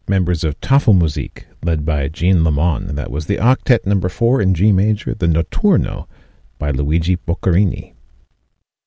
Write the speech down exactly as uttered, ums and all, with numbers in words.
members of Tafelmusik, led by Jean Lemon. That was the octet number four in G major, the Notturno, by Luigi Boccherini.